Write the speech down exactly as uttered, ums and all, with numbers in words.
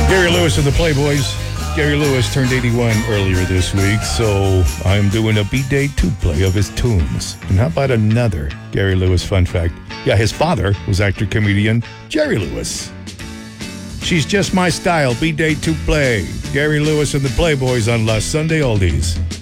Gary Lewis of the Playboys. Gary Lewis turned eighty-one earlier this week, so I'm doing a B-Day two-play of his tunes. And how about another Gary Lewis fun fact? Yeah, his father was actor-comedian Jerry Lewis. She's Just My Style, B-Day two-play. Gary Lewis and the Playboys on Last Sunday Oldies.